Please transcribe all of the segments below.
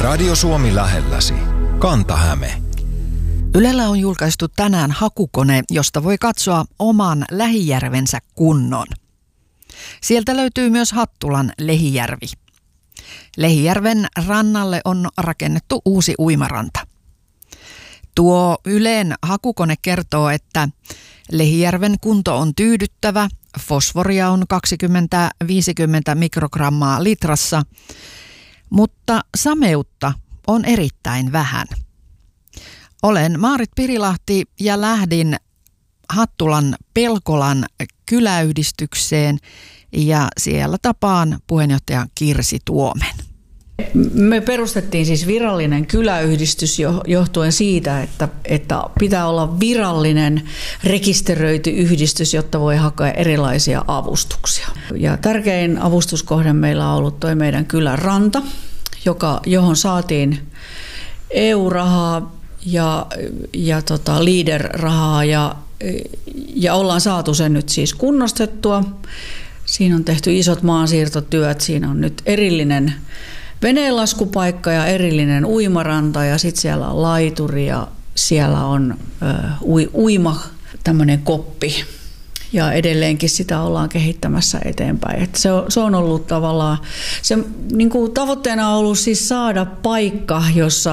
Radio Suomi lähelläsi. Kanta-Häme. Ylellä on julkaistu tänään hakukone, josta voi katsoa oman lähijärvensä kunnon. Sieltä löytyy myös Hattulan Lehijärvi. Lehijärven rannalle on rakennettu uusi uimaranta. Tuo Ylen hakukone kertoo, että Lehijärven kunto on tyydyttävä, fosforia on 20-50 mikrogrammaa litrassa, mutta sameutta on erittäin vähän. Olen Maarit Pirilahti ja lähdin Hattulan Pelkolan kyläyhdistykseen ja siellä tapaan puheenjohtaja Kirsi Tuomen. Me perustettiin siis virallinen kyläyhdistys johtuen siitä, että pitää olla virallinen rekisteröity yhdistys, jotta voi hakea erilaisia avustuksia. Ja tärkein avustuskohde meillä on ollut toi meidän kylän ranta, johon saatiin EU-rahaa ja LEADER-rahaa ja ollaan saatu sen nyt siis kunnostettua. Siinä on tehty isot maansiirtotyöt, siinä on nyt erillinen veneenlaskupaikka ja erillinen uimaranta ja sitten siellä on laituri ja siellä on uima tämmöinen koppi. Ja edelleenkin sitä ollaan kehittämässä eteenpäin. Et se on ollut tavallaan, se niin kuin tavoitteena on ollut siis saada paikka,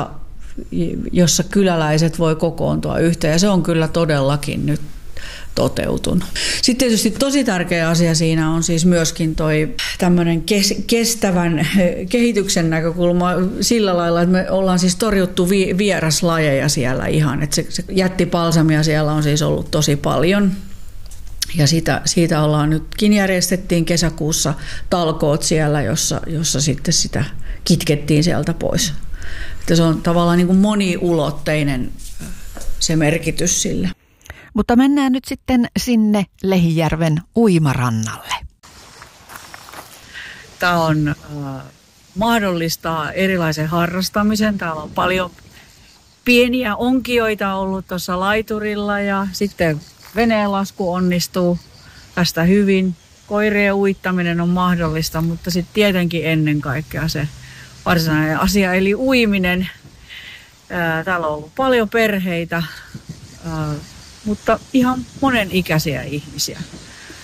jossa kyläläiset voi kokoontua yhteen ja se on kyllä todellakin nyt toteutunut. Sitten tietysti tosi tärkeä asia siinä on siis myöskin toi tämmöinen kestävän kehityksen näkökulma sillä lailla, että me ollaan siis torjuttu vieraslajeja siellä ihan, että se jättipalsamia siellä on siis ollut tosi paljon. Ja siitä ollaan nytkin järjestettiin kesäkuussa talkoot siellä, jossa sitten sitä kitkettiin sieltä pois. Että se on tavallaan niin kuin moniulotteinen se merkitys sille. Mutta mennään nyt sitten sinne Lehijärven uimarannalle. Tämä on mahdollistaa erilaisen harrastamisen. Täällä on paljon pieniä onkioita ollut tuossa laiturilla ja sitten veneenlasku onnistuu tästä hyvin. Koirien uittaminen on mahdollista, mutta sitten tietenkin ennen kaikkea se varsinainen asia eli uiminen. Täällä on ollut paljon perheitä, mutta ihan monenikäisiä ihmisiä.